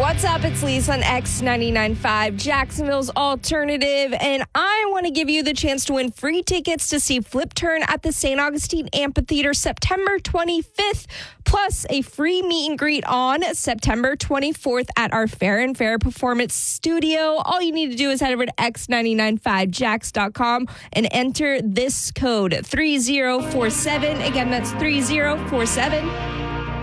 What's up? It's Lisa on X99.5, Jacksonville's alternative, and I want to give you the chance to win free tickets to see Flip Turn at the St. Augustine Amphitheater September 25th, plus a free meet and greet on September 24th at our Fair and Fair Performance Studio. All you need to do is head over to x995jax.com and enter this code 3047. Again, that's 3047.